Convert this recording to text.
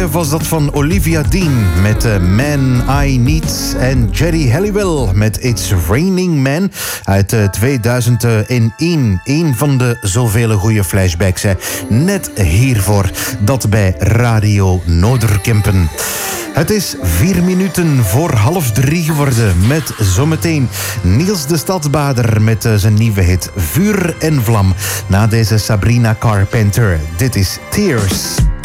vorige was dat van Olivia Dean met Man I Need. En Jerry Halliwell met It's Raining Man uit 2001. Een van de zoveel goede flashbacks. Hè. Net hiervoor, dat bij Radio Noorderkempen. Het is 4 minuten voor 2:30 geworden. Met zometeen Niels de Stadsbader met zijn nieuwe hit Vuur en Vlam. Na deze Sabrina Carpenter. Dit is Tears.